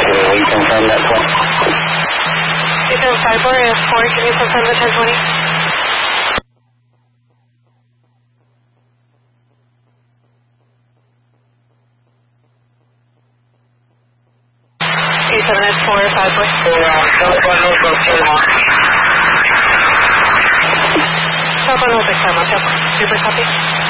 Will you confirm that call? Ethan 54 is 4. Can you confirm the 1020? A7 is 4, 5 boy. Telephone Norfolk 2 Mach. Telephone Norfolk 5 Mach. Super copy.